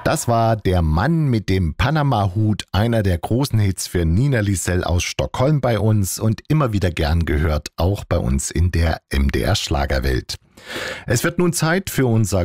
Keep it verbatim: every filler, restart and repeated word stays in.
Das war Der Mann mit dem Panama-Hut, einer der großen Hits für Nina Lisel aus Stockholm bei uns und immer wieder gern gehört, auch bei uns in der M D R Schlagerwelt. Es wird nun Zeit für unser